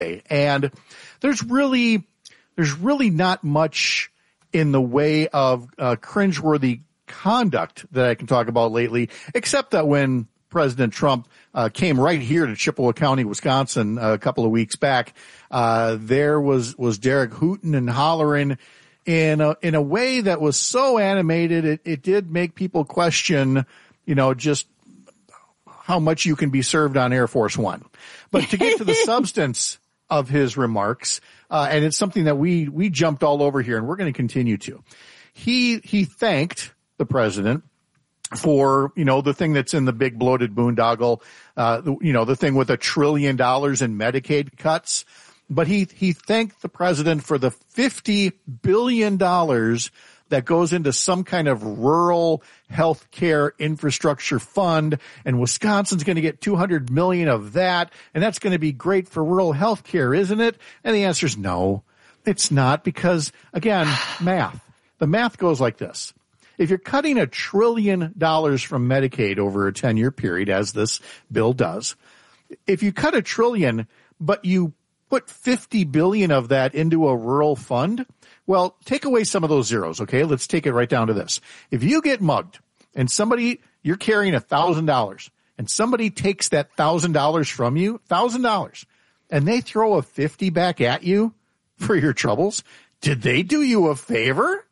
And there's really not much in the way of cringeworthy conduct that I can talk about lately, except that when President Trump came right here to Chippewa County, Wisconsin, a couple of weeks back, there was Derek hooting and hollering in a way that was so animated, it did make people question, just how much you can be served on Air Force One. But to get to the substance of his remarks, and it's something that we jumped all over here, and we're going to continue to. He thanked the president for, the thing that's in the big bloated boondoggle, the thing with $1 trillion in Medicaid cuts. But he thanked the president for the $50 billion that goes into some kind of rural health care infrastructure fund, and Wisconsin's going to get $200 million of that, and that's going to be great for rural health care, isn't it? And the answer is no, it's not, because, again, math. The math goes like this. If you're cutting $1 trillion from Medicaid over a 10-year period, as this bill does, if you cut $1 trillion, but you put $50 billion of that into a rural fund, well, take away some of those zeros, okay? Let's take it right down to this. If you get mugged and you're carrying $1,000 and somebody takes that $1,000 from you, $1,000, and they throw a 50 back at you for your troubles, did they do you a favor?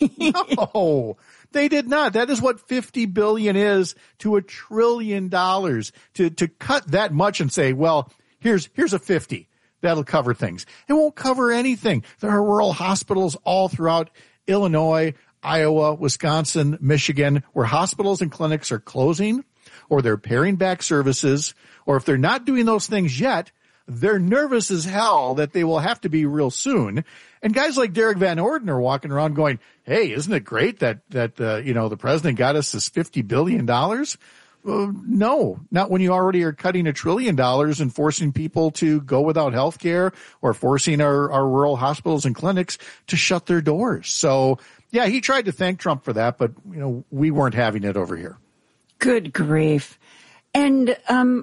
No, they did not. That is what $50 billion is to $1 trillion. To cut that much and say, well, here's a 50. That'll cover things. It won't cover anything. There are rural hospitals all throughout Illinois, Iowa, Wisconsin, Michigan, where hospitals and clinics are closing, or they're paring back services, or if they're not doing those things yet, they're nervous as hell that they will have to be real soon. And guys like Derek Van Orden are walking around going, hey, isn't it great that the president got us this $50 billion? No, not when you already are cutting $1 trillion and forcing people to go without health care, or forcing our rural hospitals and clinics to shut their doors. So, yeah, he tried to thank Trump for that, but, we weren't having it over here. Good grief. And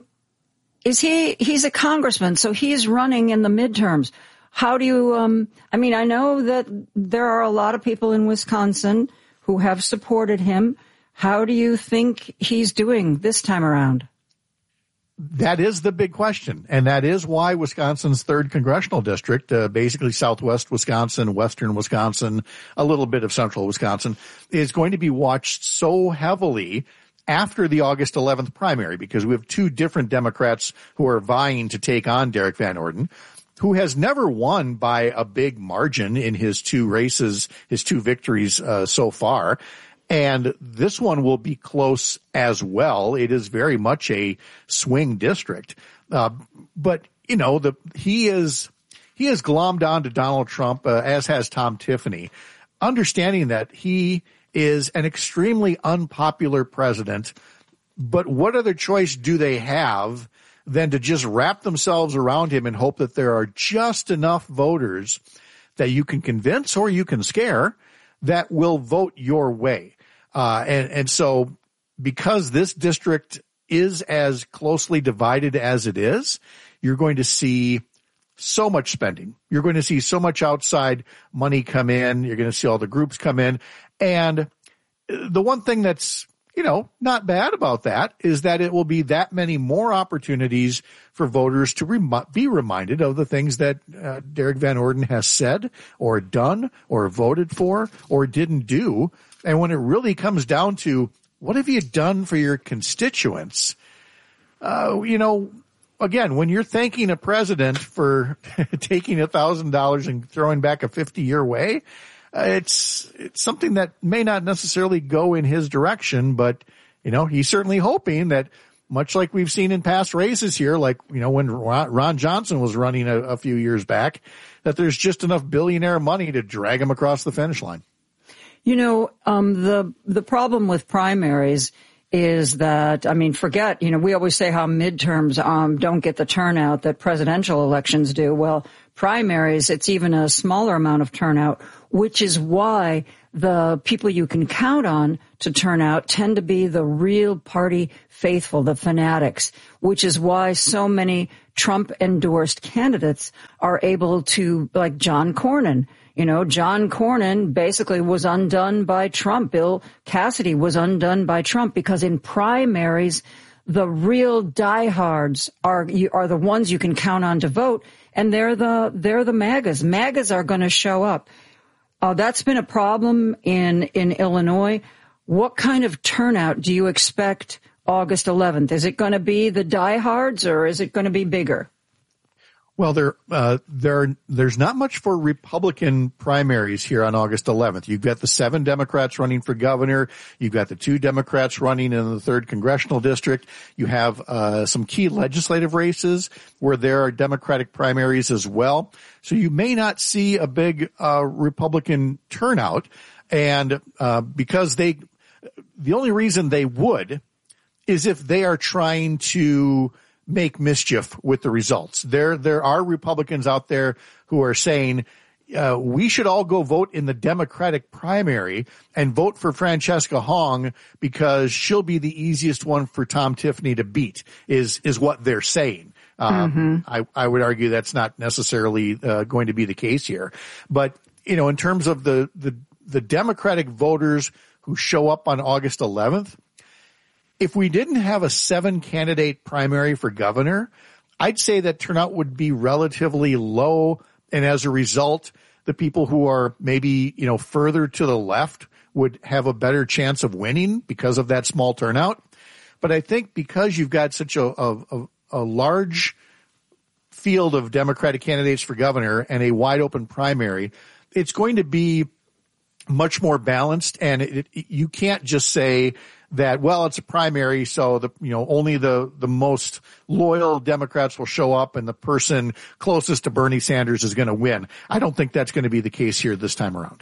he's a congressman, so he's running in the midterms. How do you, I know that there are a lot of people in Wisconsin who have supported him. How do you think he's doing this time around? That is the big question, and that is why Wisconsin's 3rd congressional district, basically southwest Wisconsin, western Wisconsin, a little bit of central Wisconsin, is going to be watched so heavily after the August 11th primary, because we have 2 different Democrats who are vying to take on Derek Van Orden, who has never won by a big margin in his 2 races, his 2 victories so far. And this one will be close as well. It is very much a swing district. But, he is glommed on to Donald Trump, as has Tom Tiffany, understanding that he is an extremely unpopular president. But what other choice do they have than to just wrap themselves around him and hope that there are just enough voters that you can convince or you can scare that will vote your way. And so because this district is as closely divided as it is, you're going to see so much spending. You're going to see so much outside money come in. You're going to see all the groups come in. And the one thing that's, not bad about that is that it will be that many more opportunities for voters to be reminded of the things that Derek Van Orden has said or done or voted for or didn't do. And when it really comes down to what have you done for your constituents, again, when you're thanking a president for taking $1,000 and throwing back a 50-year way, it's something that may not necessarily go in his direction, but, he's certainly hoping that, much like we've seen in past races here, like, when Ron Johnson was running a few years back, that there's just enough billionaire money to drag him across the finish line. The problem with primaries is that, we always say how midterms don't get the turnout that presidential elections do. Well, primaries, it's even a smaller amount of turnout, which is why the people you can count on to turn out tend to be the real party faithful, the fanatics, which is why so many Trump-endorsed candidates are able to, like John Cornyn. You know, John Cornyn basically was undone by Trump. Bill Cassidy was undone by Trump because in primaries, the real diehards are the ones you can count on to vote, and they're the MAGAs. MAGAs are going to show up. That's been a problem in Illinois. What kind of turnout do you expect August 11th? Is it going to be the diehards or is it going to be bigger? Well, there's not much for Republican primaries here on August 11th. You've got the 7 Democrats running for governor. You've got the 2 Democrats running in the 3rd congressional district. You have some key legislative races where there are Democratic primaries as well. So you may not see a big Republican turnout. And because the only reason they would is if they are trying to make mischief with the results. There are Republicans out there who are saying, we should all go vote in the Democratic primary and vote for Francesca Hong because she'll be the easiest one for Tom Tiffany to beat is what they're saying. I would argue that's not necessarily going to be the case here. But, you know, in terms of the Democratic voters who show up on August 11th, if we didn't have a 7-candidate primary for governor, I'd say that turnout would be relatively low. And as a result, the people who are maybe, you know, further to the left would have a better chance of winning because of that small turnout. But I think because you've got such a large field of Democratic candidates for governor and a wide open primary, it's going to be much more balanced. And you can't just say that, well, it's a primary, so only the most loyal Democrats will show up and the person closest to Bernie Sanders is going to win. I don't think that's going to be the case here this time around.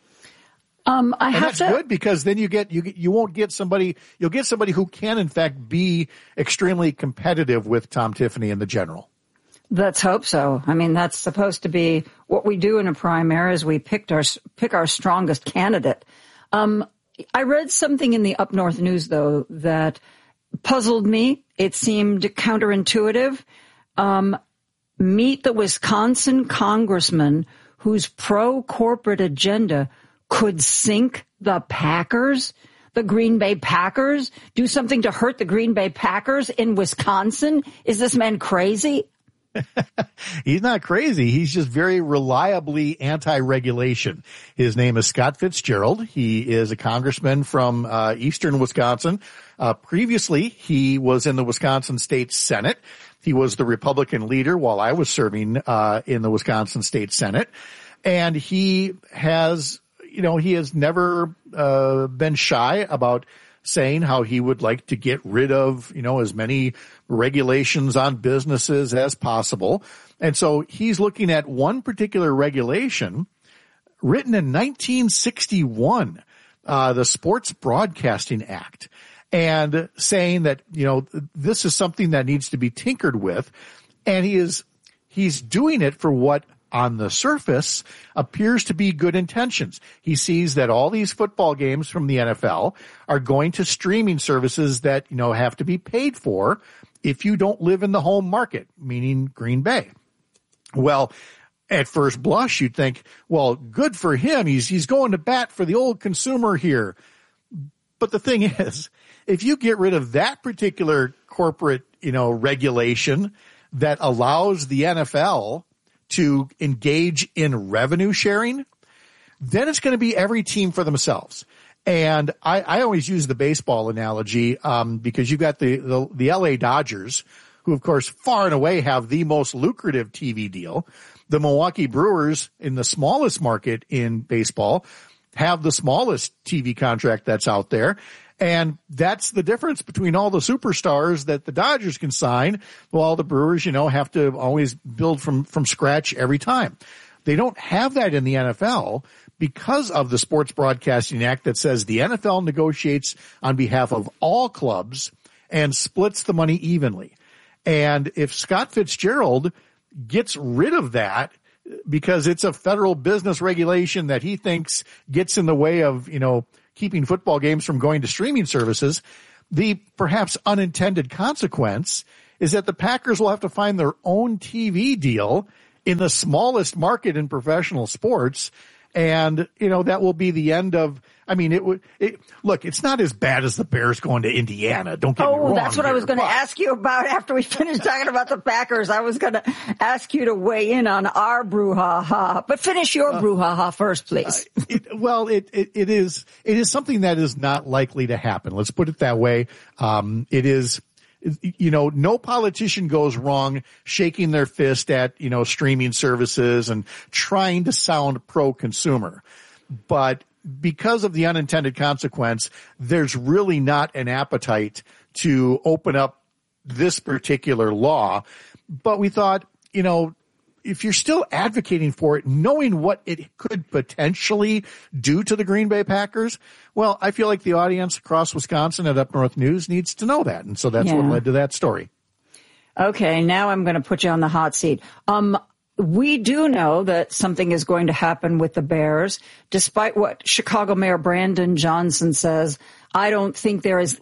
That's good because then you won't get somebody, you'll get somebody who can in fact be extremely competitive with Tom Tiffany in the general. Let's hope so. I mean, that's supposed to be what we do in a primary is we pick our strongest candidate. I read something in the Up North News, though, that puzzled me. It seemed counterintuitive. Meet the Wisconsin congressman whose pro-corporate agenda could sink the Packers, the Green Bay Packers, do something to hurt the Green Bay Packers in Wisconsin. Is this man crazy? He's not crazy. He's just very reliably anti-regulation. His name is Scott Fitzgerald. He is a congressman from eastern Wisconsin. Previously, he was in the Wisconsin State Senate. He was the Republican leader while I was serving in the Wisconsin State Senate. And he has never been shy about saying how he would like to get rid of, as many regulations on businesses as possible. And so he's looking at one particular regulation written in 1961, the Sports Broadcasting Act, and saying that, this is something that needs to be tinkered with. And he's doing it for what on the surface appears to be good intentions. He sees that all these football games from the NFL are going to streaming services that, have to be paid for if you don't live in the home market, meaning Green Bay. Well, at first blush, you'd think, well, good for him. He's going to bat for the old consumer here. But the thing is, if you get rid of that particular corporate, regulation that allows the NFL to engage in revenue sharing, then it's going to be every team for themselves. And I always use the baseball analogy because you've got the LA Dodgers, who of course far and away have the most lucrative TV deal. The Milwaukee Brewers, in the smallest market in baseball, have the smallest TV contract that's out there. And that's the difference between all the superstars that the Dodgers can sign, while the Brewers, have to always build from scratch every time. They don't have that in the NFL because of the Sports Broadcasting Act that says the NFL negotiates on behalf of all clubs and splits the money evenly. And if Scott Fitzgerald gets rid of that because it's a federal business regulation that he thinks gets in the way of, keeping football games from going to streaming services, the perhaps unintended consequence is that the Packers will have to find their own TV deal in the smallest market in professional sports. And, that will be the end of, look, it's not as bad as the Bears going to Indiana. Don't get me wrong. Oh, that's what I was going to ask you about after we finished talking about the Packers. I was going to ask you to weigh in on our brouhaha, but finish your brouhaha first, please. It is something that is not likely to happen. Let's put it that way. It is, no politician goes wrong shaking their fist at, streaming services and trying to sound pro-consumer. But because of the unintended consequence, there's really not an appetite to open up this particular law. But we thought, if you're still advocating for it, knowing what it could potentially do to the Green Bay Packers, well, I feel like the audience across Wisconsin at Up North News needs to know that. And so that's what led to that story. Okay, now I'm going to put you on the hot seat. We do know that something is going to happen with the Bears, despite what Chicago Mayor Brandon Johnson says. I think there is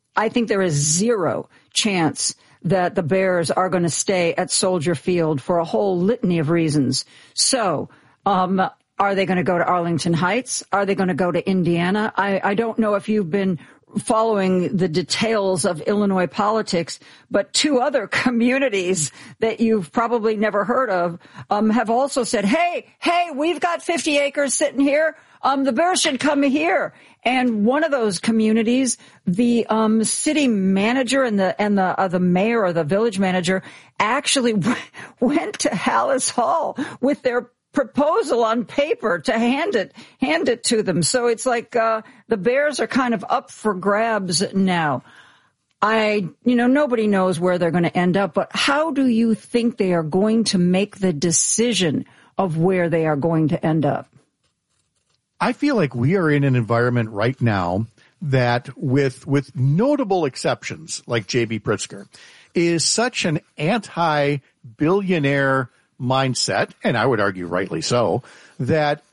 zero chance that the Bears are going to stay at Soldier Field for a whole litany of reasons. So, are they going to go to Arlington Heights? Are they going to go to Indiana? I don't know if you've been following the details of Illinois politics, but two other communities that you've probably never heard of have also said, hey, we've got 50 acres sitting here. The Bears should come here. And one of those communities, the city manager and the mayor or the village manager actually went to Hallis Hall with their proposal on paper to hand it to them. So it's like the Bears are kind of up for grabs now. Nobody knows where they're going to end up, but how do you think they are going to make the decision of where they are going to end up? I feel like we are in an environment right now that with notable exceptions like J.B. Pritzker is such an anti-billionaire mindset, and I would argue rightly so, that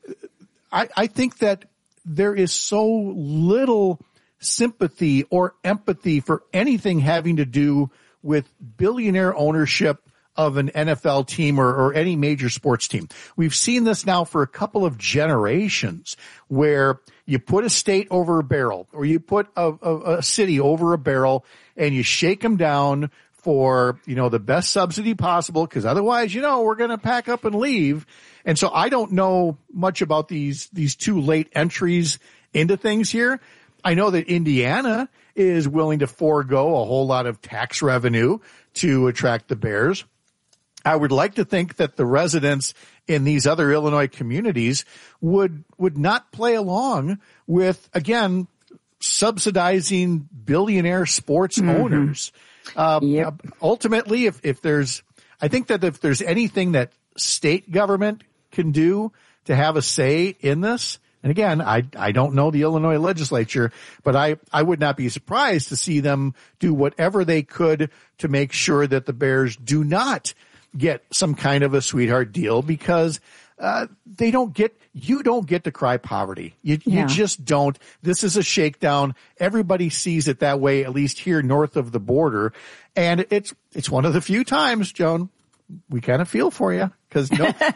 I think that there is so little sympathy or empathy for anything having to do with billionaire ownership of an NFL team or any major sports team. We've seen this now for a couple of generations where you put a state over a barrel or you put a city over a barrel and you shake them down for, the best subsidy possible, because otherwise, we're going to pack up and leave. And so I don't know much about these two late entries into things here. I know that Indiana is willing to forego a whole lot of tax revenue to attract the Bears. I would like to think that the residents in these other Illinois communities would not play along with, again, subsidizing billionaire sports owners. Ultimately, I think that if there's anything that state government can do to have a say in this, and again, I don't know the Illinois legislature, but I would not be surprised to see them do whatever they could to make sure that the Bears do not get some kind of a sweetheart deal, because you don't get to cry poverty. You just don't. This is a shakedown. Everybody sees it that way, at least here north of the border. And it's one of the few times, Joan, we kind of feel for you, because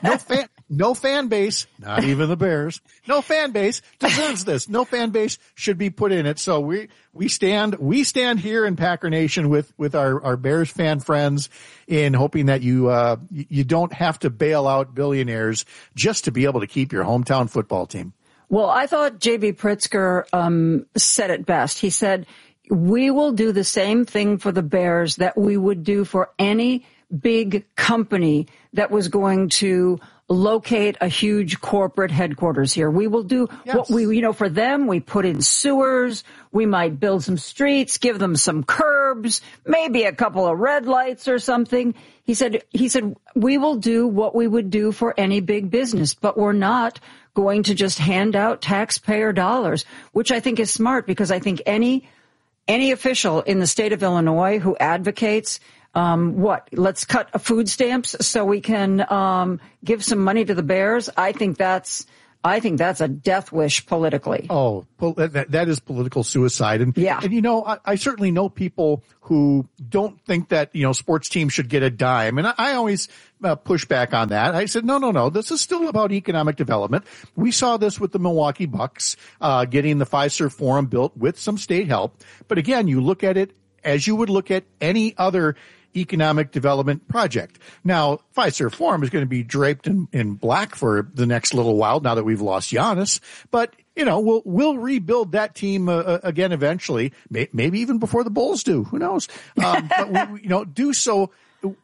no fan base, not even the Bears, no fan base deserves this. No fan base should be put in it. So we stand here in Packer Nation with our Bears fan friends in hoping that you don't have to bail out billionaires just to be able to keep your hometown football team. Well, I thought J.B. Pritzker said it best. He said, we will do the same thing for the Bears that we would do for any big company that was going to locate a huge corporate headquarters here. We will do what for them, we put in sewers, we might build some streets, give them some curbs, maybe a couple of red lights or something. He said, we will do what we would do for any big business, but we're not going to just hand out taxpayer dollars, which I think is smart, because I think any official in the state of Illinois who advocates Let's cut food stamps so we can give some money to the Bears. I think that's a death wish politically. Oh, that is political suicide. And, yeah. And, I certainly know people who don't think that, sports teams should get a dime. And I always push back on that. I said, no. This is still about economic development. We saw this with the Milwaukee Bucks, getting the Fiserv Forum built with some state help. But again, you look at it as you would look at any other economic development project. Now, Fiserv Forum is going to be draped in black for the next little while now that we've lost Giannis. But, we'll rebuild that team again eventually, maybe even before the Bulls do. Who knows? But we do so,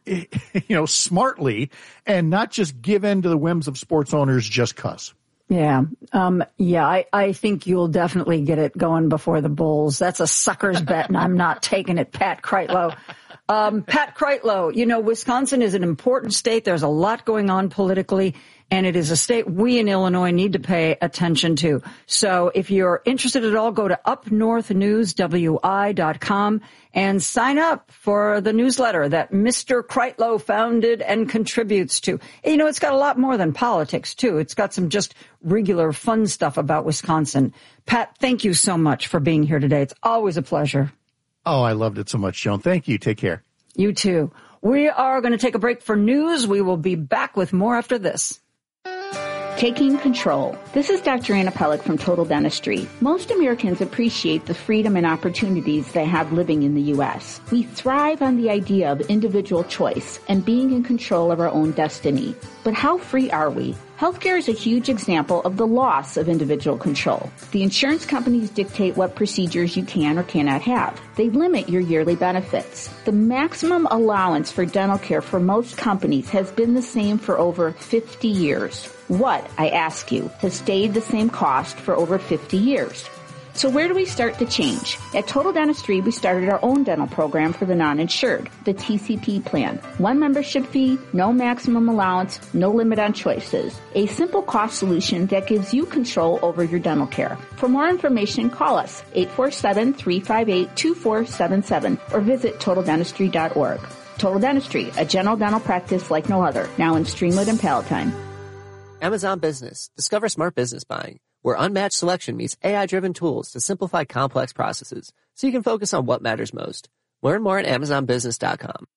smartly and not just give in to the whims of sports owners just 'cause. Yeah. I think you'll definitely get it going before the Bulls. That's a sucker's bet, and I'm not taking it, Pat Kreitlow. Pat Kreitlow, Wisconsin is an important state. There's a lot going on politically, and it is a state we in Illinois need to pay attention to. So if you're interested at all, go to upnorthnewswi.com and sign up for the newsletter that Mr. Kreitlow founded and contributes to. It's got a lot more than politics, too. It's got some just regular fun stuff about Wisconsin. Pat, thank you so much for being here today. It's always a pleasure. Oh, I loved it so much, Joan. Thank you. Take care. You too. We are going to take a break for news. We will be back with more after this. Taking control. This is Dr. Anna Pellick from Total Dentistry. Most Americans appreciate the freedom and opportunities they have living in the U.S. We thrive on the idea of individual choice and being in control of our own destiny. But how free are we? Healthcare is a huge example of the loss of individual control. The insurance companies dictate what procedures you can or cannot have. They limit your yearly benefits. The maximum allowance for dental care for most companies has been the same for over 50 years. What, I ask you, has stayed the same cost for over 50 years? So where do we start to change? At Total Dentistry, we started our own dental program for the non-insured, the TCP plan. One membership fee, no maximum allowance, no limit on choices. A simple cost solution that gives you control over your dental care. For more information, call us 847-358-2477 or visit TotalDentistry.org. Total Dentistry, a general dental practice like no other, now in Streamwood and Palatine. Amazon Business. Discover smart business buying, where unmatched selection meets AI-driven tools to simplify complex processes so you can focus on what matters most. Learn more at AmazonBusiness.com.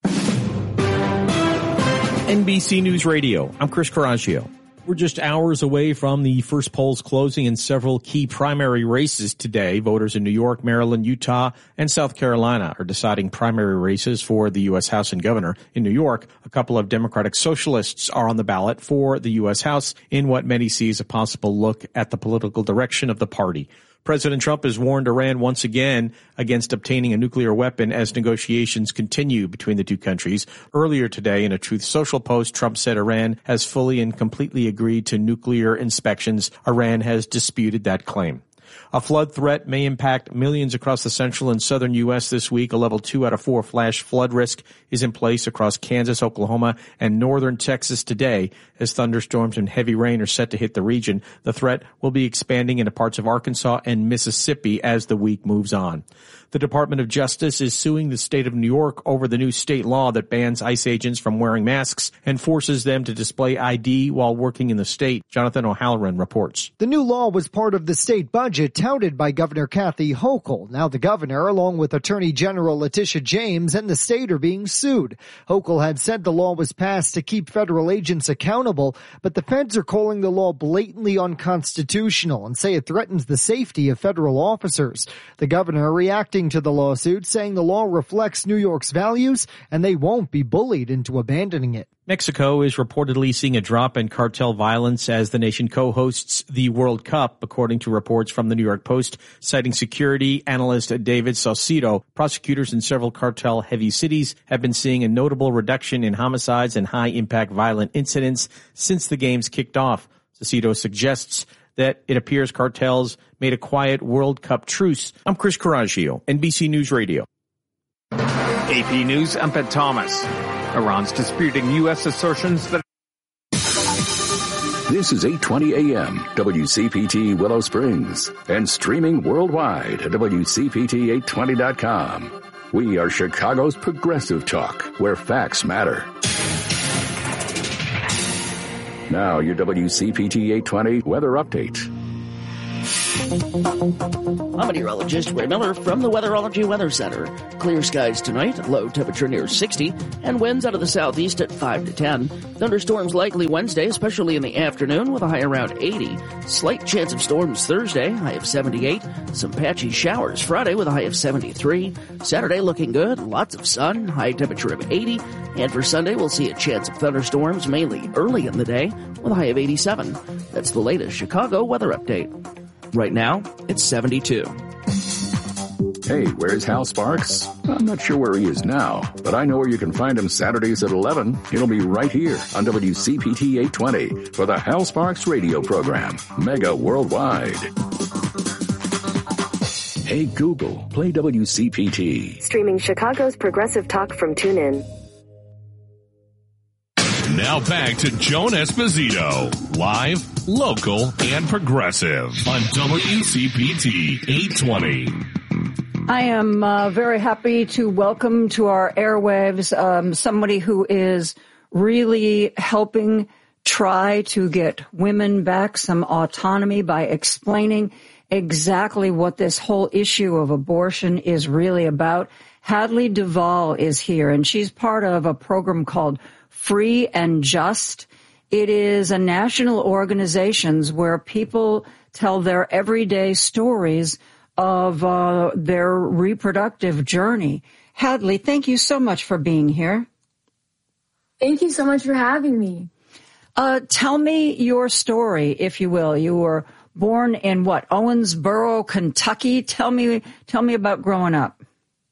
NBC News Radio. I'm Chris Coraggio. We're just hours away from the first polls closing in several key primary races today. Voters in New York, Maryland, Utah, and South Carolina are deciding primary races for the U.S. House and Governor. In New York, a couple of Democratic socialists are on the ballot for the U.S. House in what many see as a possible look at the political direction of the party. President Trump has warned Iran once again against obtaining a nuclear weapon as negotiations continue between the two countries. Earlier today, in a Truth Social post, Trump said Iran has fully and completely agreed to nuclear inspections. Iran has disputed that claim. A flood threat may impact millions across the central and southern U.S. this week. A level 2 out of 4 flash flood risk is in place across Kansas, Oklahoma, and northern Texas today as thunderstorms and heavy rain are set to hit the region. The threat will be expanding into parts of Arkansas and Mississippi as the week moves on. The Department of Justice is suing the state of New York over the new state law that bans ICE agents from wearing masks and forces them to display ID while working in the state. Jonathan O'Halloran reports. The new law was part of the state budget touted by Governor Kathy Hochul. Now the governor, along with Attorney General Letitia James and the state, are being sued. Hochul had said the law was passed to keep federal agents accountable, but the feds are calling the law blatantly unconstitutional and say it threatens the safety of federal officers. The governor reacting to the lawsuit, saying the law reflects New York's values and they won't be bullied into abandoning it. Mexico is reportedly seeing a drop in cartel violence as the nation co-hosts the World Cup, according to reports from the New York Post, citing security analyst David Saucedo. Prosecutors in several cartel-heavy cities have been seeing a notable reduction in homicides and high-impact violent incidents since the games kicked off. Saucedo suggests that it appears cartels made a quiet World Cup truce. I'm Chris Coraggio, NBC News Radio. AP News, I'm Pat Thomas. Iran's disputing U.S. assertions that... This is 820 AM, WCPT Willow Springs, and streaming worldwide at WCPT820.com. We are Chicago's Progressive Talk, where facts matter. Now, your WCPT 820 weather update. I'm meteorologist Ray Miller from the Weatherology Weather Center. Clear skies tonight, low temperature near 60, and winds out of the southeast at 5 to 10. Thunderstorms likely Wednesday, especially in the afternoon, with a high around 80. Slight chance of storms Thursday, high of 78. Some patchy showers Friday with a high of 73. Saturday looking good, lots of sun, high temperature of 80. And for Sunday, we'll see a chance of thunderstorms mainly early in the day with a high of 87. That's the latest Chicago weather update. Right now, it's 72. Hey, where's Hal Sparks? I'm not sure where he is now, but I know where you can find him Saturdays at 11. He'll be right here on WCPT 820 for the Hal Sparks radio program, Mega Worldwide. Hey, Google, play WCPT. Streaming Chicago's Progressive Talk from TuneIn. Now back to Joan Esposito, live, local, and progressive on WCPT 820. I am very happy to welcome to our airwaves somebody who is really helping try to get women back some autonomy by explaining exactly what this whole issue of abortion is really about. Hadley Duvall is here, and she's part of a program called Free and Just. It is a national organization where people tell their everyday stories of their reproductive journey. Hadley, thank you so much for being here. Thank you so much for having me. Tell me your story, if you will. You were born in what, Owensboro, Kentucky? Tell me about growing up.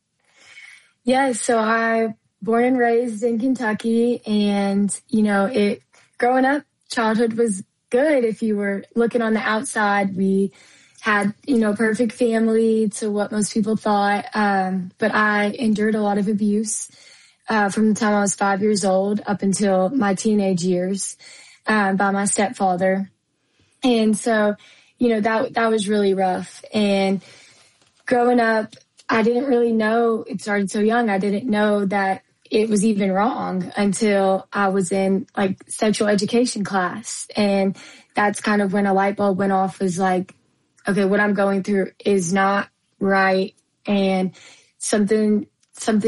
Yes, so I born and raised in Kentucky, and growing up, childhood was good. If you were looking on the outside, we had perfect family to what most people thought, but I endured a lot of abuse from the time I was 5 years old up until my teenage years by my stepfather. And so that was really rough. And growing up, I didn't really know, it started so young, I didn't know that it was even wrong until I was in sexual education class. And that's kind of when a light bulb went off, was like, okay, what I'm going through is not right. And something's got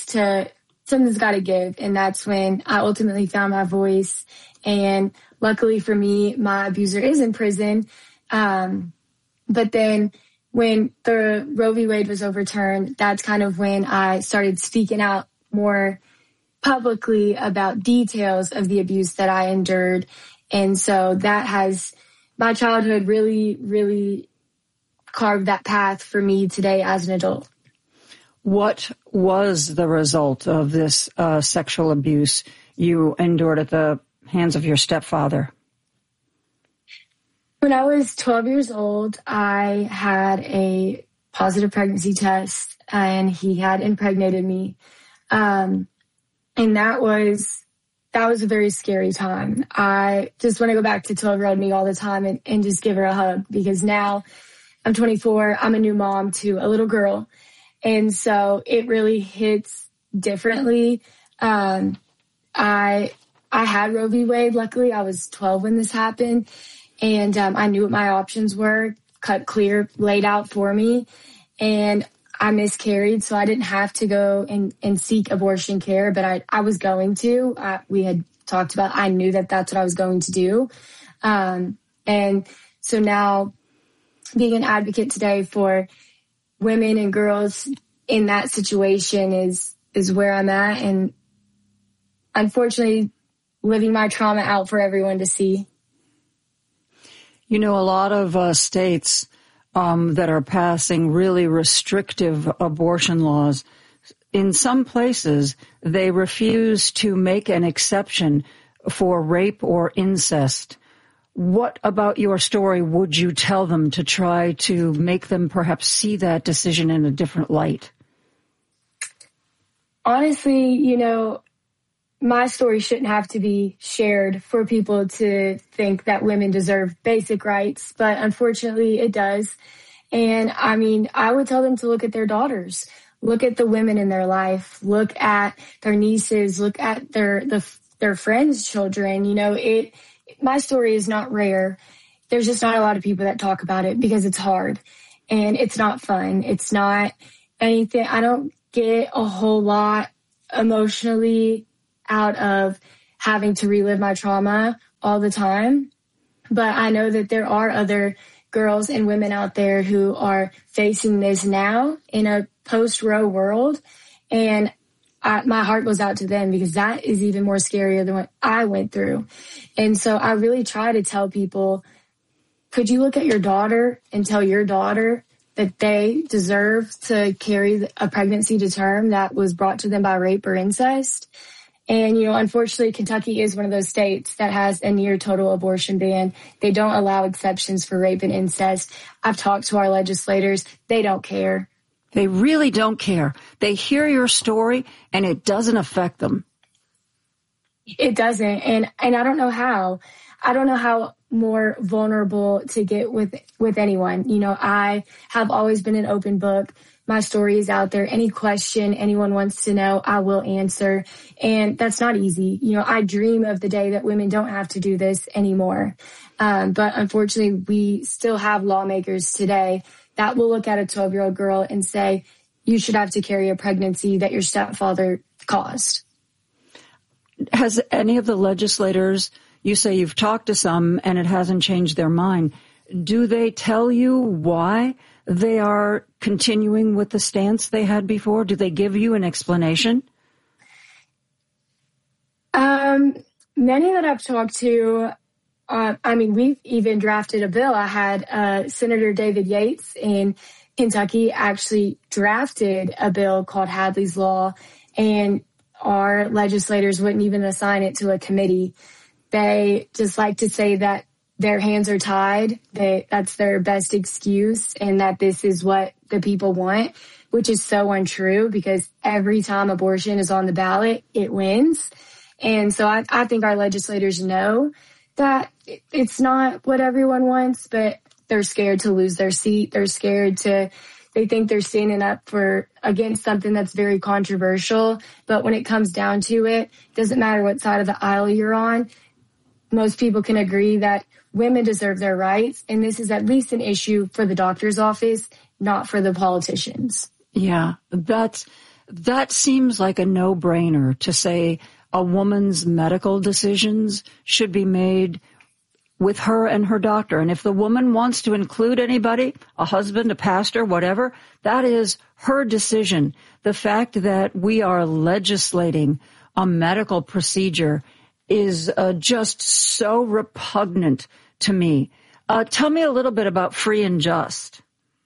to give. And that's when I ultimately found my voice. And luckily for me, my abuser is in prison. But then when the Roe v. Wade was overturned, that's kind of when I started speaking out more publicly about details of the abuse that I endured. And so that has, my childhood really, really carved that path for me today as an adult. What was the result of this sexual abuse you endured at the hands of your stepfather? When I was 12 years old, I had a positive pregnancy test, and he had impregnated me. And that was a very scary time. I just want to go back to 12-year-old me all the time and just give her a hug, because now I'm 24. I'm a new mom to a little girl. And so it really hits differently. I had Roe v. Wade. Luckily, I was 12 when this happened. And I knew what my options were, cut clear, laid out for me. And I miscarried, so I didn't have to go and seek abortion care, but I was going to. We had talked about, I knew that that's what I was going to do. And so now being an advocate today for women and girls in that situation is where I'm at. And unfortunately, living my trauma out for everyone to see. A lot of states that are passing really restrictive abortion laws, in some places, they refuse to make an exception for rape or incest. What about your story would you tell them to try to make them perhaps see that decision in a different light? Honestly, my story shouldn't have to be shared for people to think that women deserve basic rights, but unfortunately it does. And I would tell them to look at their daughters, look at the women in their life, look at their nieces, look at their friends' children. You know, my story is not rare. There's just not a lot of people that talk about it because it's hard and it's not fun. It's not anything. I don't get a whole lot emotionally out of having to relive my trauma all the time. But I know that there are other girls and women out there who are facing this now in a post-Roe world. And my heart goes out to them because that is even more scarier than what I went through. And so I really try to tell people, could you look at your daughter and tell your daughter that they deserve to carry a pregnancy to term that was brought to them by rape or incest? And, you know, unfortunately, Kentucky is one of those states that has a near total abortion ban. They don't allow exceptions for rape and incest. I've talked to our legislators. They don't care. They really don't care. They hear your story and it doesn't affect them. It doesn't. And I don't know how. I don't know how more vulnerable to get with anyone. You know, I have always been an open book. My story is out there. Any question anyone wants to know, I will answer. And that's not easy. You know, I dream of the day that women don't have to do this anymore. But unfortunately, we still have lawmakers today that will look at a 12-year-old girl and say, you should have to carry a pregnancy that your stepfather caused. Has any of the legislators, you say you've talked to some and it hasn't changed their mind, do they tell you why they are continuing with the stance they had before? Do they give you an explanation? Many that I've talked to, we've even drafted a bill. I had Senator David Yates in Kentucky actually drafted a bill called Hadley's Law, and our legislators wouldn't even assign it to a committee. They just like to say that their hands are tied, that's their best excuse, and that this is what the people want, which is so untrue because every time abortion is on the ballot, it wins. And so I think our legislators know that it's not what everyone wants, but they're scared to lose their seat. They're scared they think they're standing up against something that's very controversial. But when it comes down to it, doesn't matter what side of the aisle you're on. Most people can agree that women deserve their rights, and this is at least an issue for the doctor's office, not for the politicians. Yeah, that seems like a no-brainer to say a woman's medical decisions should be made with her and her doctor. And if the woman wants to include anybody, a husband, a pastor, whatever, that is her decision. The fact that we are legislating a medical procedure is just so repugnant to me. Tell me a little bit about Free and Just.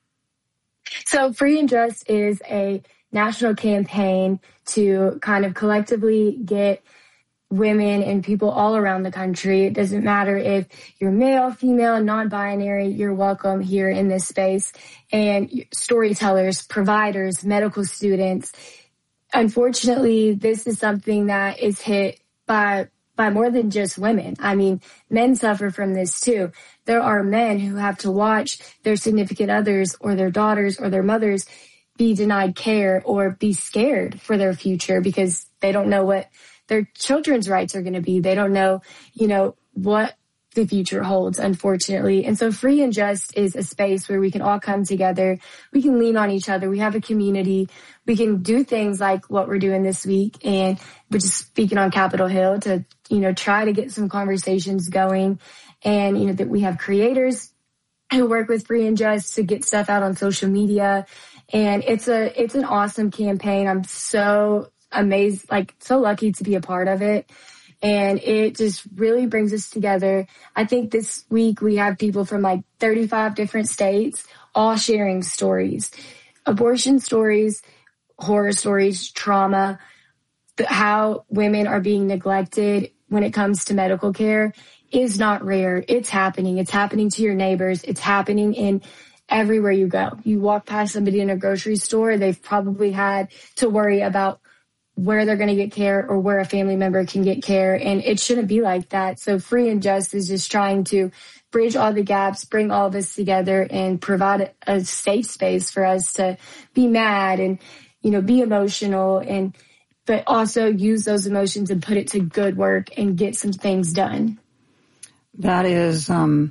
So Free and Just is a national campaign to kind of collectively get women and people all around the country. It doesn't matter if you're male, female, non-binary, you're welcome here in this space. And storytellers, providers, medical students. Unfortunately, this is something that is hit by more than just women. I mean, men suffer from this too. There are men who have to watch their significant others or their daughters or their mothers be denied care or be scared for their future because they don't know what their children's rights are going to be. They don't know, what the future holds, unfortunately. And so Free and Just is a space where we can all come together. We can lean on each other. We have a community. We can do things like what we're doing this week. And we're just speaking on Capitol Hill to, try to get some conversations going. And, that we have creators who work with Free and Just to get stuff out on social media. And it's an awesome campaign. I'm so amazed, so lucky to be a part of it. And it just really brings us together. I think this week we have people from 35 different states all sharing stories, abortion stories, horror stories, trauma, how women are being neglected when it comes to medical care is not rare. It's happening. It's happening to your neighbors. It's happening in everywhere you go. You walk past somebody in a grocery store, they've probably had to worry about where they're going to get care or where a family member can get care. And it shouldn't be like that. So Free and Just is just trying to bridge all the gaps, bring all this together and provide a safe space for us to be mad and be emotional but also use those emotions and put it to good work and get some things done. That is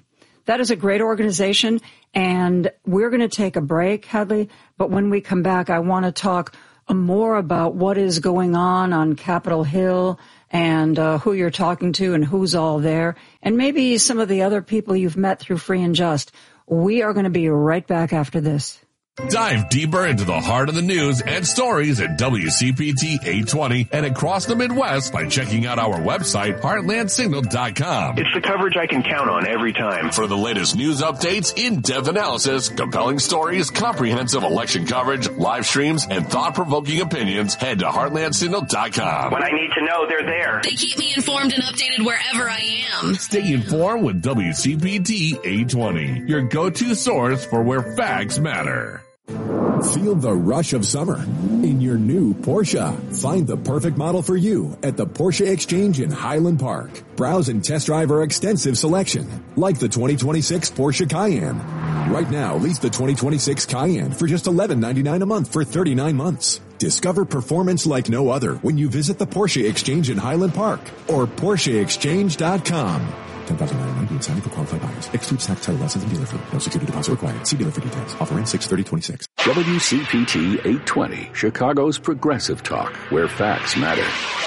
a great organization, and we're going to take a break, Hadley, but when we come back, I want to talk more about what is going on Capitol Hill and who you're talking to and who's all there, and maybe some of the other people you've met through Free and Just. We are going to be right back after this. Dive deeper into the heart of the news and stories at WCPT 820 and across the Midwest by checking out our website, heartlandsignal.com. It's the coverage I can count on every time. For the latest news updates, in-depth analysis, compelling stories, comprehensive election coverage, live streams, and thought-provoking opinions, head to heartlandsignal.com. When I need to know, they're there. They keep me informed and updated wherever I am. Stay informed with WCPT 820, your go-to source for where facts matter. Feel the rush of summer in your new Porsche. Find the perfect model for you at the Porsche Exchange in Highland Park. Browse and test drive our extensive selection, like the 2026 Porsche Cayenne. Right now, lease the 2026 Cayenne for just $11.99 a month for 39 months. Discover performance like no other when you visit the Porsche Exchange in Highland Park or PorscheExchange.com. $10,990 inside for qualified buyers. Excludes tax, title, license, and dealer fee. No security deposit required. See dealer for details. Offer ends 6/30/26. WCPT 820, Chicago's Progressive Talk, where facts matter.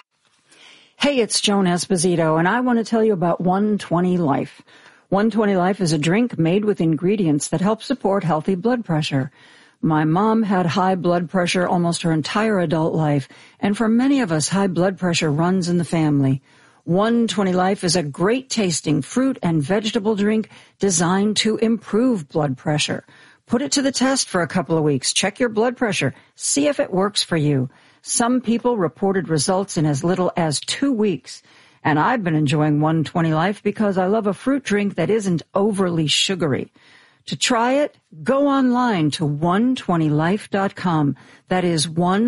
Hey, it's Joan Esposito, and I want to tell you about 120 Life. 120 Life is a drink made with ingredients that help support healthy blood pressure. My mom had high blood pressure almost her entire adult life, and for many of us, high blood pressure runs in the family. 120 Life is a great tasting fruit and vegetable drink designed to improve blood pressure. Put it to the test for a couple of weeks. Check your blood pressure. See if it works for you. Some people reported results in as little as 2 weeks. And I've been enjoying 120 Life because I love a fruit drink that isn't overly sugary. To try it, go online to 120life.com. That is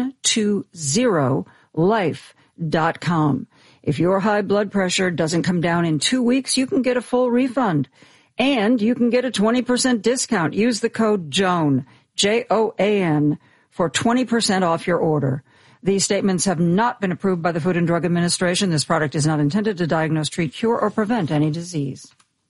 120life.com. If your high blood pressure doesn't come down in 2 weeks, you can get a full refund. And you can get a 20% discount. Use the code JOAN, J-O-A-N, for 20% off your order. These statements have not been approved by the Food and Drug Administration. This product is not intended to diagnose, treat, cure, or prevent any disease.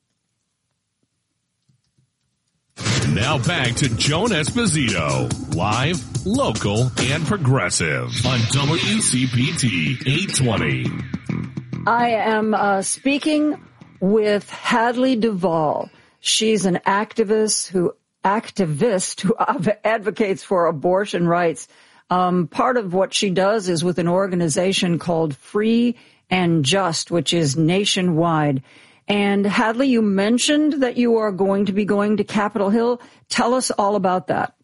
Now back to Joan Esposito, live, local, and progressive on WCPT 820. I am speaking with Hadley Duvall. She's an activist who advocates for abortion rights. Part of what she does is with an organization called Free and Just, which is nationwide. And Hadley, you mentioned that you are going to be going to Capitol Hill. Tell us all about that.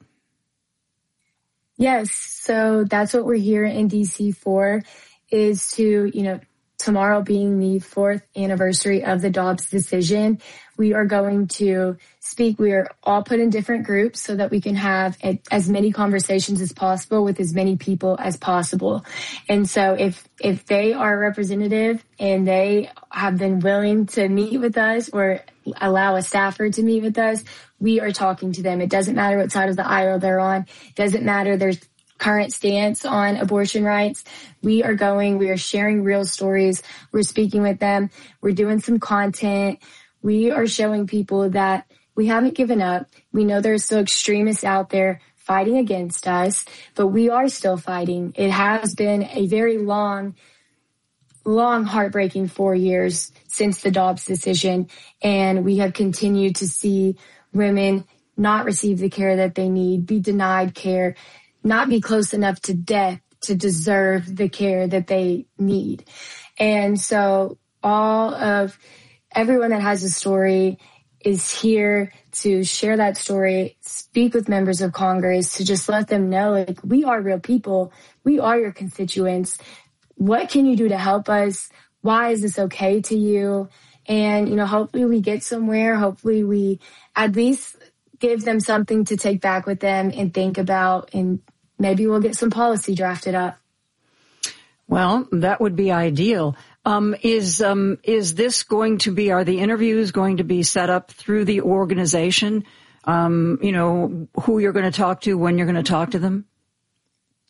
Yes. So that's what we're here in DC for, is to, tomorrow being the 4th anniversary of the Dobbs decision, we are going to speak. We are all put in different groups so that we can have as many conversations as possible with as many people as possible. And so if they are a representative and they have been willing to meet with us or allow a staffer to meet with us, we are talking to them. It doesn't matter what side of the aisle they're on. It doesn't matter their current stance on abortion rights. We are sharing real stories. We're speaking with them. We're doing some content. We are showing people that we haven't given up. We know there's still extremists out there fighting against us, but we are still fighting. It has been a very long, heartbreaking 4 years since the Dobbs decision, and we have continued to see women not receive the care that they need, be denied care, not be close enough to death to deserve the care that they need. And so everyone that has a story is here to share that story, speak with members of Congress, to just let them know, we are real people. We are your constituents. What can you do to help us? Why is this okay to you? And, hopefully we get somewhere. Hopefully we at least give them something to take back with them and think about, and maybe we'll get some policy drafted up. Well, that would be ideal. Is this going to be, are the interviews going to be set up through the organization? Who you're going to talk to, when you're going to talk to them?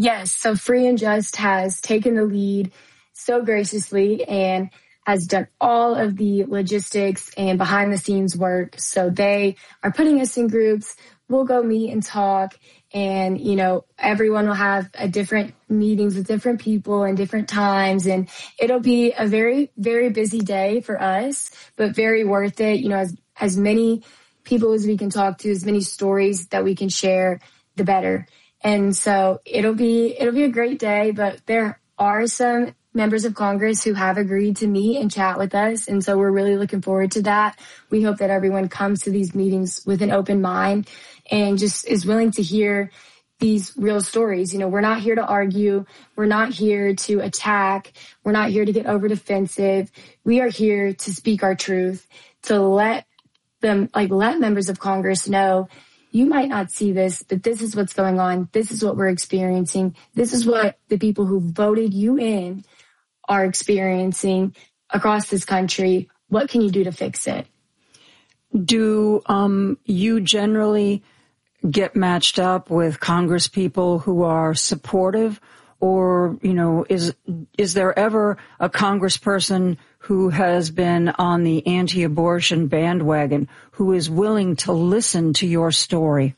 Yes. So Free and Just has taken the lead so graciously and has done all of the logistics and behind the scenes work. So they are putting us in groups. We'll go meet and talk. And, you know, everyone will have a different meetings with different people and different times. And it'll be a very, very busy day for us, but very worth it. You know, as many people as we can talk to, as many stories that we can share, the better. And so it'll be a great day, but there are some members of Congress who have agreed to meet and chat with us. And so we're really looking forward to that. We hope that everyone comes to these meetings with an open mind and just is willing to hear these real stories. You know, we're not here to argue. We're not here to attack. We're not here to get over defensive. We are here to speak our truth, to let members of Congress know, you might not see this, but this is what's going on. This is what we're experiencing. This is what the people who voted you in are experiencing across this country. What can you do to fix it? Do you generally get matched up with Congress people who are supportive, or, you know, is there ever a congressperson who has been on the anti-abortion bandwagon who is willing to listen to your story?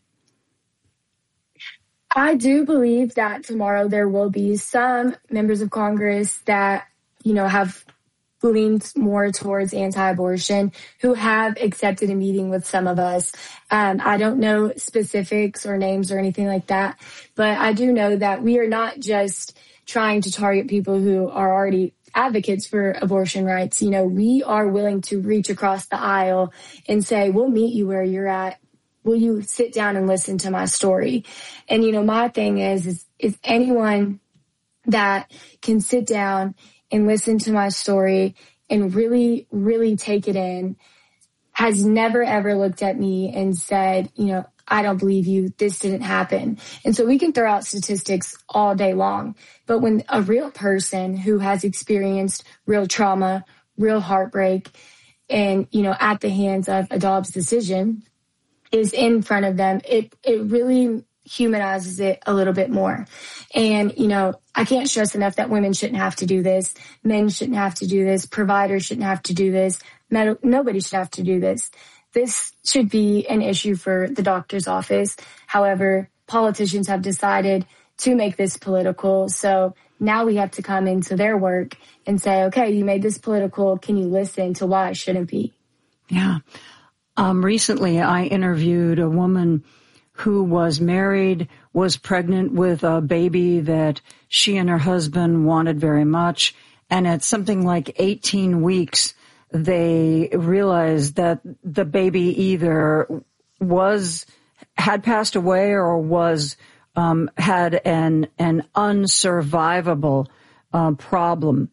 I do believe that tomorrow there will be some members of Congress that, you know, have leaned more towards anti-abortion who have accepted a meeting with some of us. I don't know specifics or names or anything like that, but I do know that we are not just trying to target people who are already advocates for abortion rights. You know, we are willing to reach across the aisle and say, we'll meet you where you're at. Will you sit down and listen to my story? And, you know, my thing is anyone that can sit down and listen to my story and really, really take it in has never, ever looked at me and said, you know, I don't believe you. This didn't happen. And so we can throw out statistics all day long. But when a real person who has experienced real trauma, real heartbreak, and, you know, at the hands of a Dobbs decision is in front of them, it really humanizes it a little bit more. And, you know, I can't stress enough that women shouldn't have to do this. Men shouldn't have to do this. Providers shouldn't have to do this. Nobody should have to do this. This should be an issue for the doctor's office. However, politicians have decided to make this political. So now we have to come into their work and say, okay, you made this political. Can you listen to why it shouldn't be? Yeah. Recently, I interviewed a woman who was married, was pregnant with a baby that she and her husband wanted very much. And at something like 18 weeks, they realized that the baby either had passed away or had an unsurvivable problem.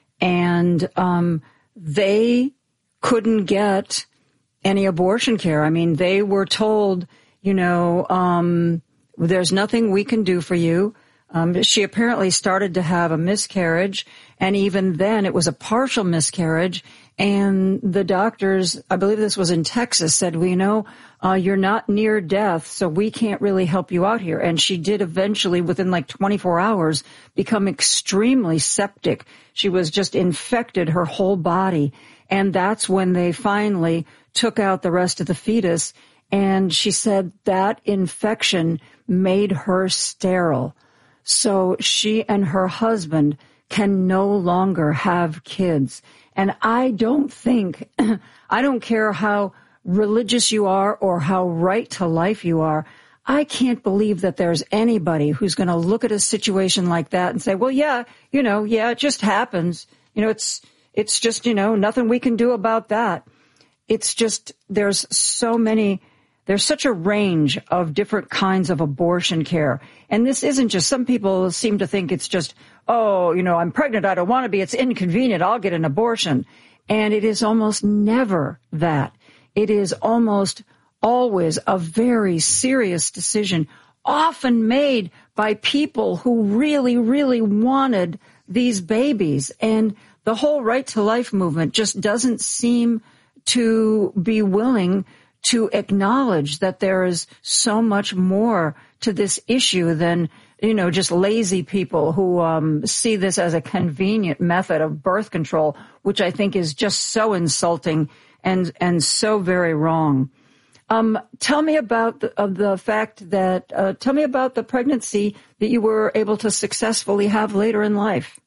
And they couldn't get any abortion care. I mean, they were told, you know, there's nothing we can do for you. She apparently started to have a miscarriage, and even then it was a partial miscarriage. And the doctors, I believe this was in Texas, said, well, you know, you're not near death, so we can't really help you out here. And she did eventually, within like 24 hours, become extremely septic. She was just infected her whole body. And that's when they finally took out the rest of the fetus. And she said that infection made her sterile. So she and her husband can no longer have kids. And I don't care how religious you are or how right to life you are. I can't believe that there's anybody who's going to look at a situation like that and say, well, yeah, you know, yeah, it just happens. You know, it's just, you know, nothing we can do about that. It's just, there's such a range of different kinds of abortion care. And this isn't just, some people seem to think it's just, oh, you know, I'm pregnant, I don't want to be, it's inconvenient, I'll get an abortion. And it is almost never that. It is almost always a very serious decision, often made by people who really, really wanted these babies. And the whole right to life movement just doesn't seem to be willing to acknowledge that there is so much more to this issue than just lazy people who see this as a convenient method of birth control, which I think is just so insulting and so very wrong. Tell me about the fact that tell me about the pregnancy that you were able to successfully have later in life.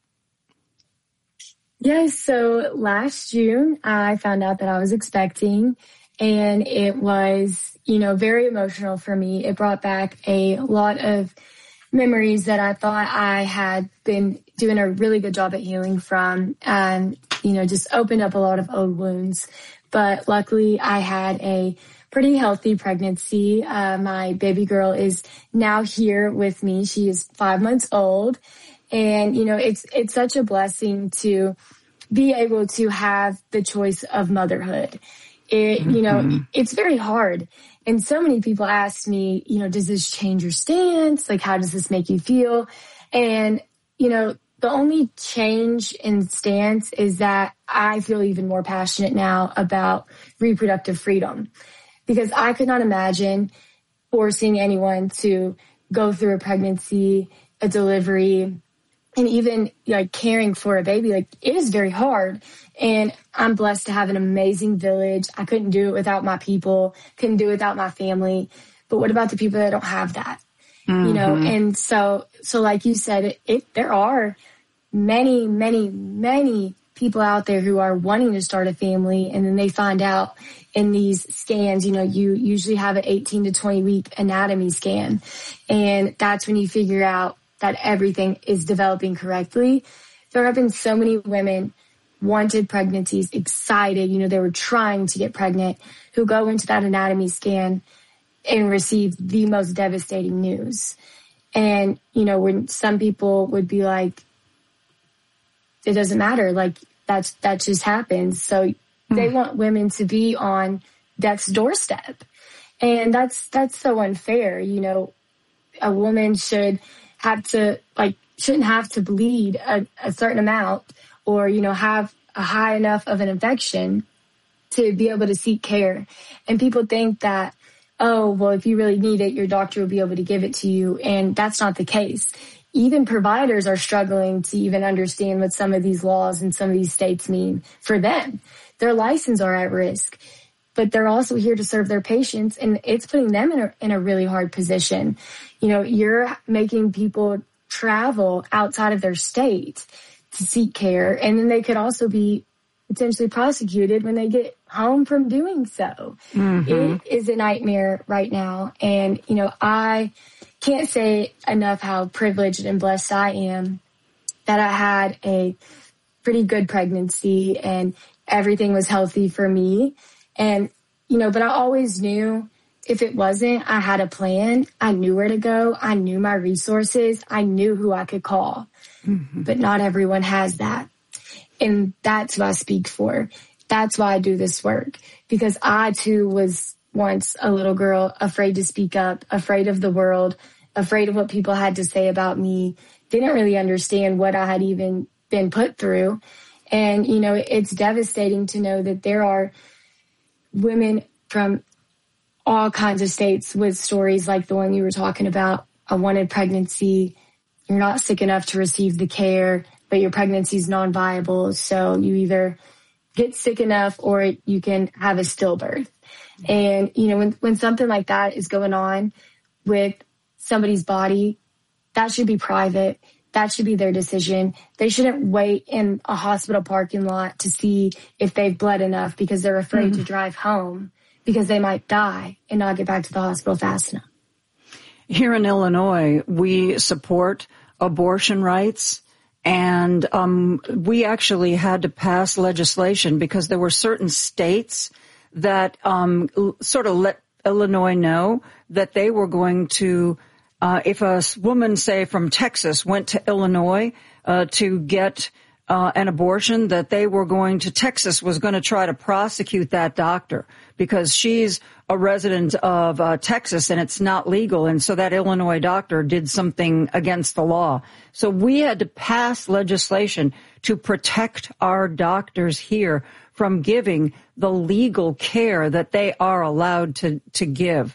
Yes, so last June I found out that I was expecting, and it was, very emotional for me. It brought back a lot of memories that I thought I had been doing a really good job at healing from, and, just opened up a lot of old wounds. But luckily I had a pretty healthy pregnancy. My baby girl is now here with me. She is 5 months old. And, it's such a blessing to be able to have the choice of motherhood. It's very hard. And so many people ask me, does this change your stance? Like, how does this make you feel? And, the only change in stance is that I feel even more passionate now about reproductive freedom, because I could not imagine forcing anyone to go through a pregnancy, a delivery, and even caring for a baby. It is very hard. And I'm blessed to have an amazing village. I couldn't do it without my people, couldn't do it without my family. But what about the people that don't have that? And so like you said, there are many, many, many people out there who are wanting to start a family, and then they find out in these scans, you usually have an 18 to 20 week anatomy scan. And that's when you figure out that everything is developing correctly. There have been so many women wanted pregnancies, excited, they were trying to get pregnant, who go into that anatomy scan and receive the most devastating news. And, when some people would be like, it doesn't matter, that just happens. So they want women to be on death's doorstep. And that's so unfair. A woman shouldn't have to bleed a certain amount, or, have a high enough of an infection to be able to seek care. And people think that, oh, well, if you really need it, your doctor will be able to give it to you. And that's not the case. Even providers are struggling to even understand what some of these laws in some of these states mean for them. Their license are at risk, but they're also here to serve their patients, and it's putting them in a really hard position. You're making people travel outside of their state to seek care, and then they could also be potentially prosecuted when they get home from doing so. It is a nightmare right now. And, I can't say enough how privileged and blessed I am that I had a pretty good pregnancy and everything was healthy for me. And, but I always knew if it wasn't, I had a plan. I knew where to go. I knew my resources. I knew who I could call. But not everyone has that. And that's what I speak for. That's why I do this work, because I too was once a little girl, afraid to speak up, afraid of the world, afraid of what people had to say about me, didn't really understand what I had even been put through. And, it's devastating to know that there are women from all kinds of states with stories like the one you were talking about, a wanted pregnancy. You're not sick enough to receive the care, but your pregnancy is non-viable. So you either get sick enough or you can have a stillbirth. And, when something like that is going on with somebody's body, that should be private. That should be their decision. They shouldn't wait in a hospital parking lot to see if they've bled enough because they're afraid to drive home because they might die and not get back to the hospital fast enough. Here in Illinois, we support abortion rights. And we actually had to pass legislation because there were certain states that sort of let Illinois know that they were going to, if a woman, say, from Texas went to Illinois to get an abortion, that Texas was going to try to prosecute that doctor because she's a resident of Texas and it's not legal. And so that Illinois doctor did something against the law. So we had to pass legislation to protect our doctors here from giving the legal care that they are allowed to give.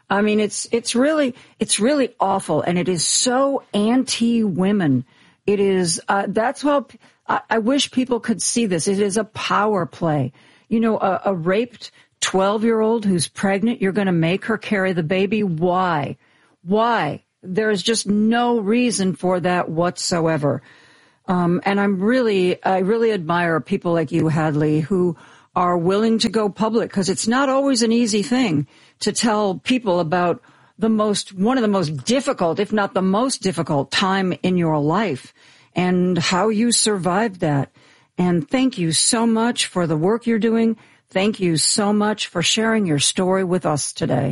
I mean, it's really awful, and it is so anti-women. It is, that's how, I wish people could see this. It is a power play. You know, a raped 12-year-old who's pregnant, you're going to make her carry the baby. Why? Why? There's just no reason for that whatsoever. And I really admire people like you, Hadley, who are willing to go public, because it's not always an easy thing to tell people about one of the most difficult, if not the most difficult time in your life, and how you survived that. And thank you so much for the work you're doing. Thank you so much for sharing your story with us today.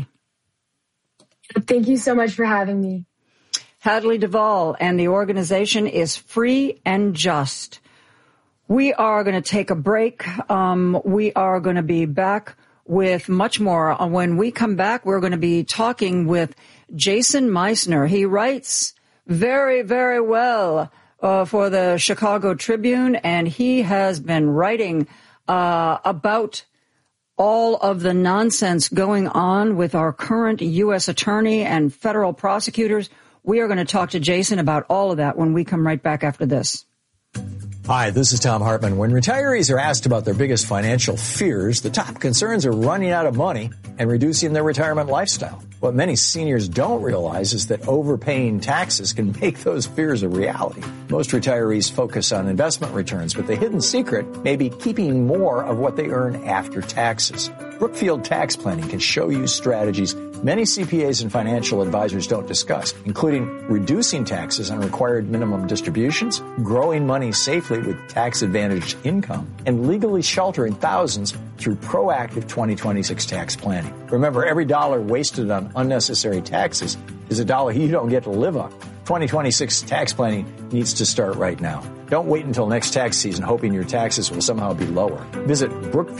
Thank you so much for having me. Hadley Duvall, and the organization is Free and Just. We are going to take a break. We are going to be back with much more. When we come back, we're going to be talking with Jason Meissner. He writes very, very well for the Chicago Tribune, and he has been writing about all of the nonsense going on with our current U.S. attorney and federal prosecutors. We are going to talk to Jason about all of that when we come right back after this. Hi, this is Tom Hartman. When retirees are asked about their biggest financial fears, the top concerns are running out of money and reducing their retirement lifestyle. What many seniors don't realize is that overpaying taxes can make those fears a reality. Most retirees focus on investment returns, but the hidden secret may be keeping more of what they earn after taxes. Brookfield Tax Planning can show you strategies many CPAs and financial advisors don't discuss, including reducing taxes on required minimum distributions, growing money safely with tax-advantaged income, and legally sheltering thousands through proactive 2026 tax planning. Remember, every dollar wasted on unnecessary taxes is a dollar you don't get to live on. 2026 tax planning needs to start right now. Don't wait until next tax season hoping your taxes will somehow be lower. Visit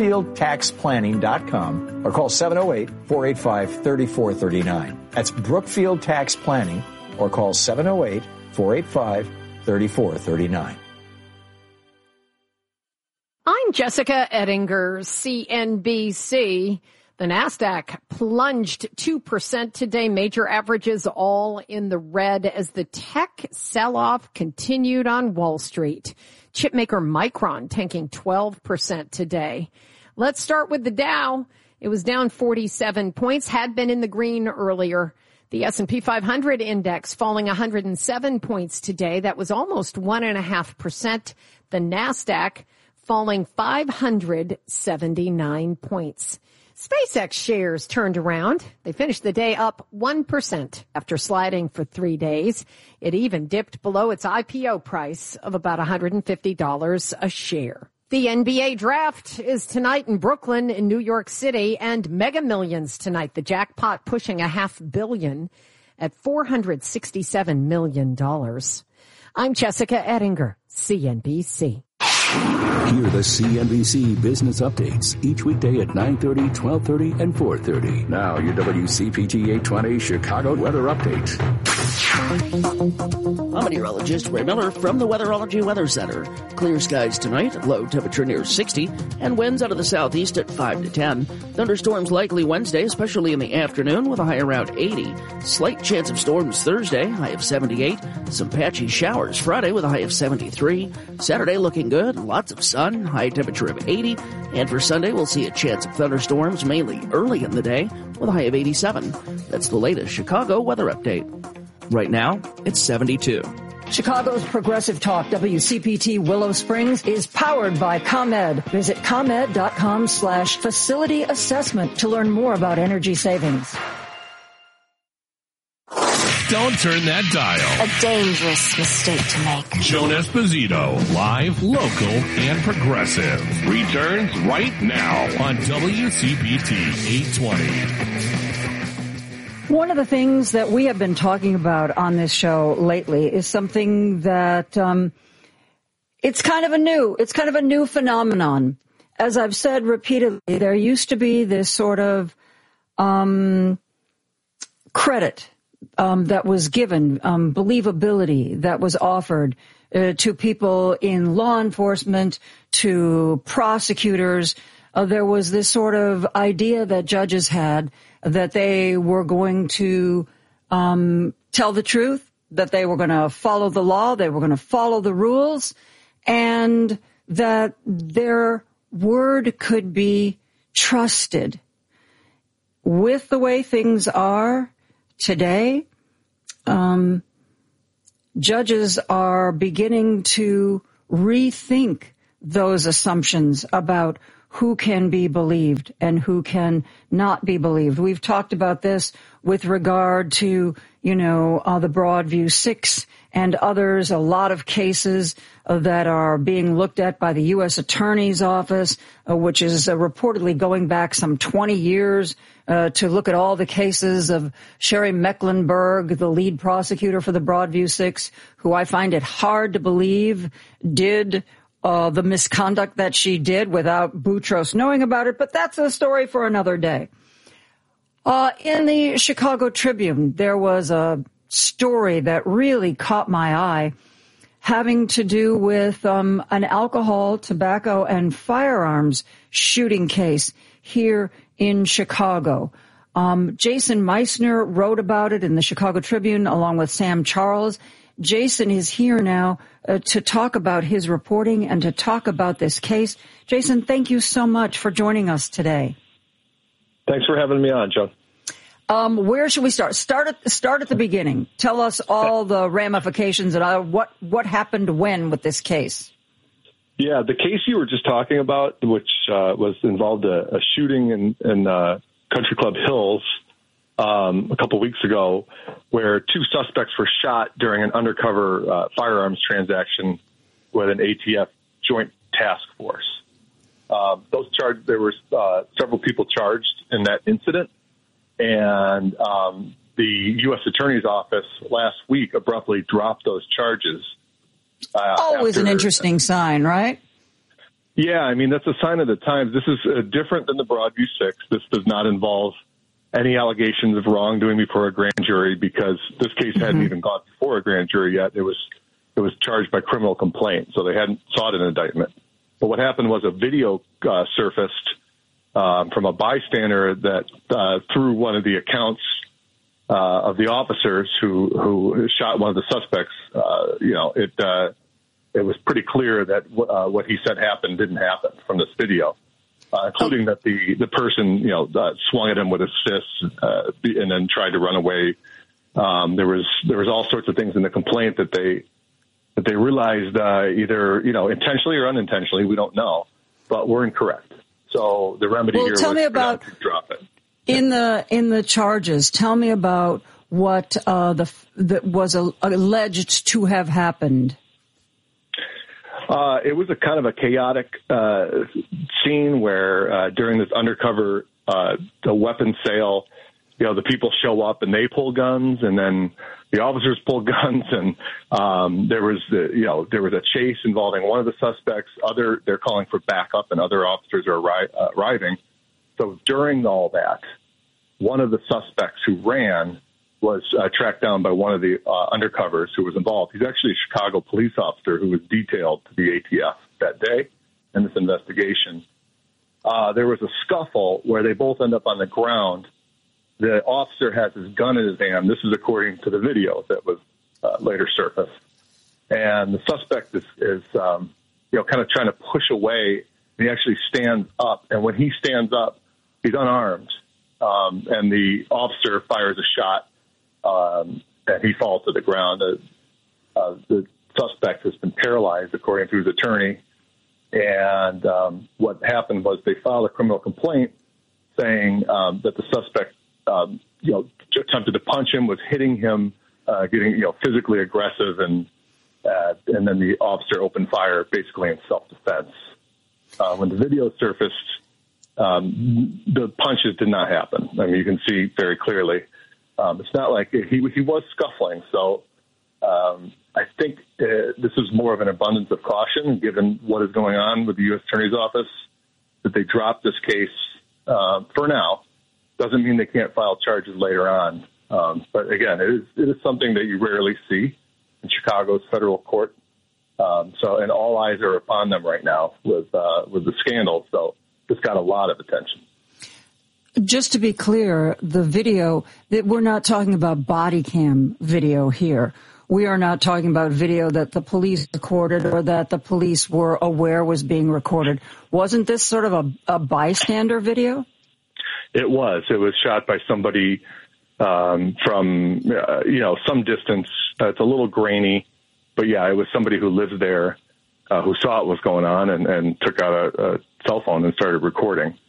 BrookfieldTaxPlanning.com or call 708-485-3439. That's Brookfield Tax Planning, or call 708-485-3439. I'm Jessica Ettinger, CNBC. The NASDAQ plunged 2% today. Major averages all in the red as the tech sell-off continued on Wall Street. Chipmaker Micron tanking 12% today. Let's start with the Dow. It was down 47 points, had been in the green earlier. The S&P 500 index falling 107 points today. That was almost 1.5%. The NASDAQ falling 579 points. SpaceX shares turned around. They finished the day up 1% after sliding for 3 days. It even dipped below its IPO price of about $150 a share. The NBA draft is tonight in Brooklyn in New York City, and Mega Millions tonight. The jackpot pushing $500 million at $467 million. I'm Jessica Ettinger, CNBC. Hear the CNBC Business Updates each weekday at 9:30, 12:30, and 4:30. Now, your WCPT 820 Chicago Weather Update. I'm meteorologist Ray Miller from the Weatherology Weather Center. Clear skies tonight, low temperature near 60, and winds out of the southeast at 5 to 10. Thunderstorms likely Wednesday, especially in the afternoon, with a high around 80. Slight chance of storms Thursday, high of 78. Some patchy showers Friday with a high of 73. Saturday looking good, lots of sun, high temperature of 80. And for Sunday, we'll see a chance of thunderstorms mainly early in the day with a high of 87. That's the latest Chicago weather update. Right now, it's 72. Chicago's Progressive Talk, WCPT Willow Springs, is powered by ComEd. Visit ComEd.com/facility assessment to learn more about energy savings. Don't turn that dial. A dangerous mistake to make. Joan Esposito, live, local, and progressive. Returns right now on WCPT 820. One of the things that we have been talking about on this show lately is something that it's kind of a new phenomenon. As I've said repeatedly, there used to be this sort of credit that was given, believability that was offered to people in law enforcement, to prosecutors, there was this sort of idea that judges had that they were going to tell the truth, that they were going to follow the law, they were going to follow the rules, and that their word could be trusted. With the way things are today, judges are beginning to rethink those assumptions about who can be believed and who can not be believed. We've talked about this with regard to, the Broadview 6 and others, a lot of cases that are being looked at by the U.S. Attorney's Office, which is reportedly going back some 20 years to look at all the cases of Sherry Mecklenburg, the lead prosecutor for the Broadview 6, who I find it hard to believe did the misconduct that she did without Boutros knowing about it, but that's a story for another day. In the Chicago Tribune, there was a story that really caught my eye having to do with an alcohol, tobacco, and firearms shooting case here in Chicago. Jason Meissner wrote about it in the Chicago Tribune along with Sam Charles. Jason is here now to talk about his reporting and to talk about this case. Jason, thank you so much for joining us today. Thanks for having me on, Joan. Where should we start? Start at the beginning. Tell us all the ramifications and what happened when with this case. Yeah, the case you were just talking about, which was involved a shooting in Country Club Hills a couple weeks ago, where two suspects were shot during an undercover firearms transaction with an ATF joint task force. There were several people charged in that incident, and the U.S. Attorney's Office last week abruptly dropped those charges. Always an interesting sign, right? Yeah, I mean, that's a sign of the times. This is different than the Broadview 6. This does not involve any allegations of wrongdoing before a grand jury, because this case hadn't even gone before a grand jury yet. It was charged by criminal complaint, so they hadn't sought an indictment. But what happened was a video surfaced from a bystander that through one of the accounts of the officers who shot one of the suspects. It was pretty clear that what he said happened didn't happen from this video, including that the person swung at him with his fists and then tried to run away. There was all sorts of things in the complaint that they realized either intentionally or unintentionally, we don't know, but were incorrect. So the remedy here tell was me about to drop it. In the charges. Tell me about what that was alleged to have happened. It was a kind of a chaotic scene where during this undercover the weapon sale, the people show up and they pull guns, and then the officers pull guns, and there was a chase involving one of the suspects. They're calling for backup, and other officers are arriving. So during all that, one of the suspects who ran was tracked down by one of the undercovers who was involved. He's actually a Chicago police officer who was detailed to the ATF that day in this investigation. There was a scuffle where they both end up on the ground. The officer has his gun in his hand. This is according to the video that was later surfaced. And the suspect is kind of trying to push away. And he actually stands up. And when he stands up, he's unarmed. And the officer fires a shot. And he falls to the ground. The suspect has been paralyzed, according to his attorney. And what happened was they filed a criminal complaint saying that the suspect, attempted to punch him, was hitting him, getting physically aggressive, and then the officer opened fire basically in self-defense. When the video surfaced, the punches did not happen. I mean, you can see very clearly. It's not like he was scuffling. So I think this is more of an abundance of caution, given what is going on with the U.S. Attorney's Office, that they dropped this case for now. Doesn't mean they can't file charges later on. But again, it is something that you rarely see in Chicago's federal court. And all eyes are upon them right now with the scandal. So this got a lot of attention. Just to be clear, the video, that we're not talking about body cam video here. We are not talking about video that the police recorded or that the police were aware was being recorded. Wasn't this sort of a bystander video? It was. It was shot by somebody from, some distance. It's a little grainy, but yeah, it was somebody who lives there who saw what was going on and took out a cell phone and started recording.